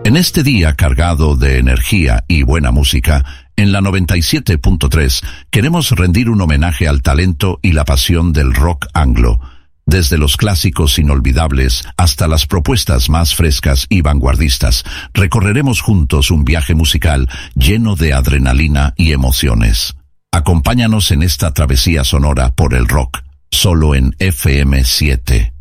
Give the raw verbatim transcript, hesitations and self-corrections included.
En este día cargado de energía y buena música, en la noventa y siete punto tres queremos rendir un homenaje al talento y la pasión del rock anglo, desde los clásicos inolvidables hasta las propuestas más frescas y vanguardistas. Recorreremos juntos un viaje musical lleno de adrenalina y emociones. Acompáñanos en esta travesía sonora por el rock, solo en F M siete.